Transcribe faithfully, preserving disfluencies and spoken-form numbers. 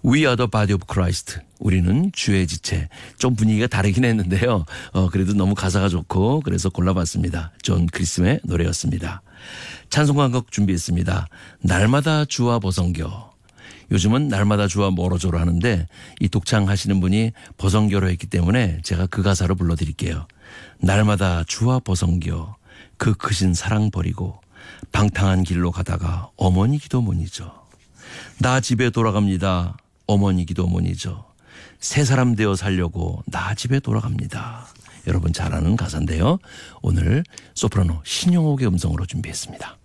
We are the body of Christ. 우리는 주의 지체. 좀 분위기가 다르긴 했는데요. 어, 그래도 너무 가사가 좋고 그래서 골라봤습니다. 존 크리스의 노래였습니다. 찬송가 한 곡 준비했습니다. 날마다 주와 보성교. 요즘은 날마다 주와 멀어져로 하는데 이 독창 하시는 분이 보성교로 했기 때문에 제가 그 가사로 불러드릴게요. 날마다 주와 보성교. 그 크신 사랑 버리고 방탕한 길로 가다가 어머니 기도문이죠. 나 집에 돌아갑니다. 어머니 기도문이죠. 새 사람 되어 살려고 나 집에 돌아갑니다. 여러분 잘 아는 가사인데요. 오늘 소프라노 신영옥의 음성으로 준비했습니다.